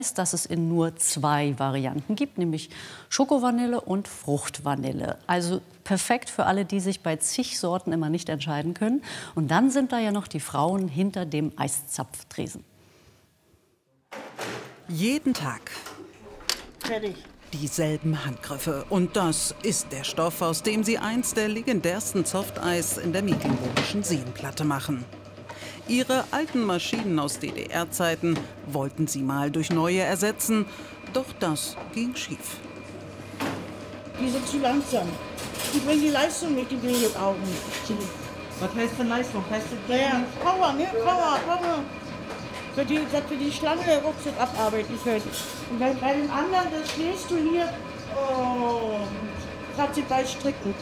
dass es in nur 2 Varianten gibt, nämlich Schokovanille und Fruchtvanille. Also perfekt für alle, die sich bei zig Sorten immer nicht entscheiden können. Und dann sind da ja noch die Frauen hinter dem Eiszapftresen. Jeden Tag Fertig. dieselben Handgriffe. Und das ist der Stoff, aus dem sie eins der legendärsten Softeis in der mecklenburgischen Seenplatte machen. Ihre alten Maschinen aus DDR-Zeiten wollten sie mal durch neue ersetzen, doch das ging schief. Die sind zu langsam. Die bringen die Leistung nicht, die Augen. Was heißt denn Leistung? Heißt das Ja, Power, ne? Power. Dass wir die Schlange ruckzuck abarbeiten können. Und bei dem anderen, das stehst du hier, hat sie bei Stricken.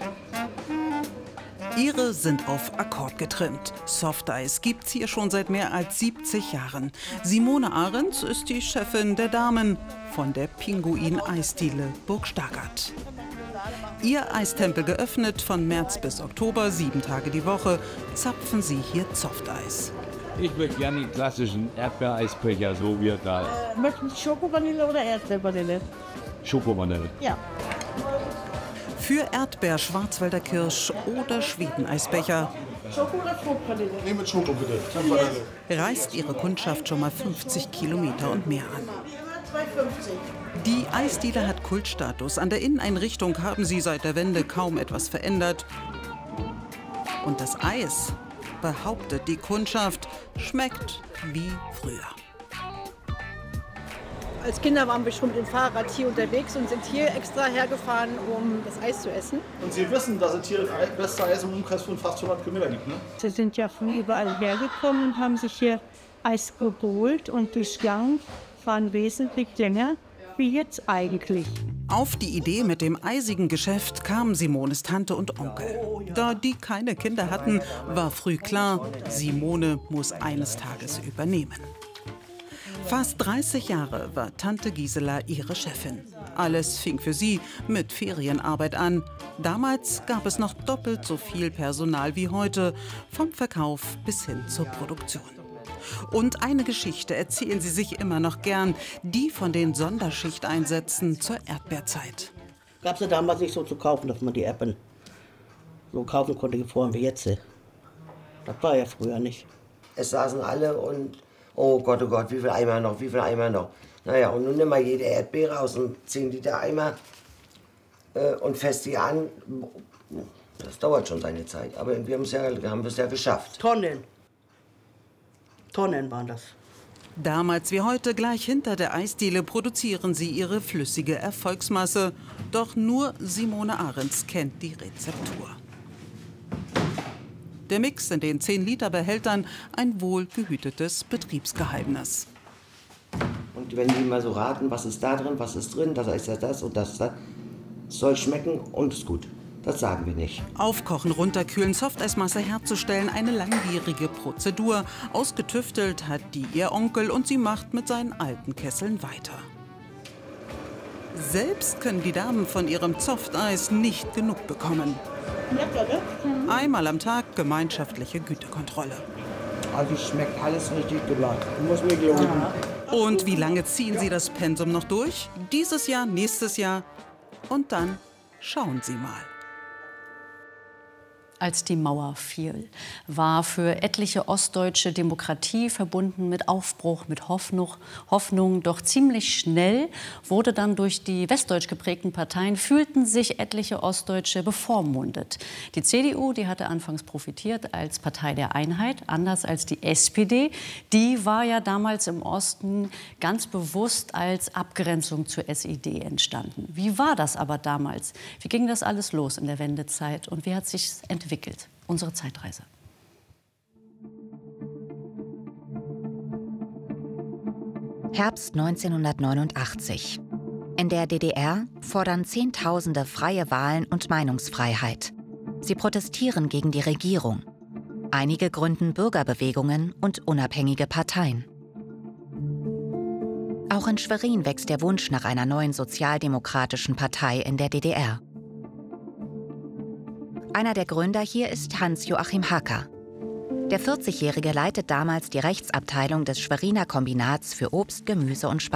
Ihre sind auf Akkord getrimmt. Softeis gibt's hier schon seit mehr als 70 Jahren. Simone Ahrens ist die Chefin der Damen von der Pinguin-Eisdiele Burg Stargard. Ihr Eistempel geöffnet von März bis Oktober, 7 Tage die Woche, zapfen sie hier Softeis. Ich würde gerne den klassischen Erdbeereisbecher, so wie er da ist. Möchten Sie Schokovanille oder Erdbeervanille? Schokovanille. Ja. Für Erdbeer, Schwarzwälder Kirsch oder Schwedeneisbecher Schoko oder Fruchtvanille? Nee, mit Schoko bitte. reist ihre Kundschaft schon mal 50 Kilometer und mehr an. 2,50. Die Eisdiele hat Kultstatus. An der Inneneinrichtung haben sie seit der Wende kaum etwas verändert. Und das Eis, behauptet die Kundschaft, schmeckt wie früher. Als Kinder waren wir schon mit dem Fahrrad hier unterwegs und sind hier extra hergefahren, um das Eis zu essen. Und Sie wissen, dass es hier das beste Eis im Umkreis von fast 100 Kilometern gibt, ne? Sie sind ja von überall hergekommen und haben sich hier Eis geholt und die Schlangen waren wesentlich länger wie jetzt eigentlich. Auf die Idee mit dem eisigen Geschäft kamen Simones Tante und Onkel. Da die keine Kinder hatten, war früh klar, Simone muss eines Tages übernehmen. Fast 30 Jahre war Tante Gisela ihre Chefin. Alles fing für sie mit Ferienarbeit an. Damals gab es noch doppelt so viel Personal wie heute, vom Verkauf bis hin zur Produktion. Und eine Geschichte erzählen sie sich immer noch gern, die von den Sonderschichteinsätzen zur Erdbeerzeit. Gab es ja damals nicht so zu kaufen, dass man die Erdbeeren so kaufen konnte, vorhin wie jetzt. Das war ja früher nicht. Es saßen alle und, oh Gott, wie viel Eimer noch, wie viel Eimer noch. Naja, und nun nimm mal jede Erdbeere raus und 10 Liter Eimer und fest die an. Das dauert schon seine Zeit, aber wir haben es ja geschafft. Tonnen waren das. Damals wie heute gleich hinter der Eisdiele produzieren sie ihre flüssige Erfolgsmasse. Doch nur Simone Ahrens kennt die Rezeptur. Der Mix in den 10-Liter-Behältern, ein wohlgehütetes Betriebsgeheimnis. Und wenn die mal so raten, was ist da drin, was ist drin, das ist ja das und das, das soll schmecken und ist gut. Das sagen wir nicht. Aufkochen, runterkühlen, Softeismasse herzustellen, eine langwierige Prozedur. Ausgetüftelt hat die ihr Onkel und sie macht mit seinen alten Kesseln weiter. Selbst können die Damen von ihrem Softeis nicht genug bekommen. Einmal am Tag gemeinschaftliche Gütekontrolle. Also schmeckt alles richtig gelacht. Muss mir glauben. Und wie lange ziehen sie das Pensum noch durch? Dieses Jahr, nächstes Jahr und dann schauen Sie mal. Als die Mauer fiel, war für etliche ostdeutsche Demokratie verbunden mit Aufbruch, mit Hoffnung. Doch ziemlich schnell wurde dann durch die westdeutsch geprägten Parteien, fühlten sich etliche Ostdeutsche bevormundet. Die CDU, die hatte anfangs profitiert als Partei der Einheit, anders als die SPD. Die war ja damals im Osten ganz bewusst als Abgrenzung zur SED entstanden. Wie war das aber damals? Wie ging das alles los in der Wendezeit und wie hat sich es entwickelt? Unsere Zeitreise. Herbst 1989. In der DDR fordern Zehntausende freie Wahlen und Meinungsfreiheit. Sie protestieren gegen die Regierung. Einige gründen Bürgerbewegungen und unabhängige Parteien. Auch in Schwerin wächst der Wunsch nach einer neuen sozialdemokratischen Partei in der DDR. Einer der Gründer hier ist Hans-Joachim Hacker. Der 40-Jährige leitet damals die Rechtsabteilung des Schweriner Kombinats für Obst, Gemüse und Speisen.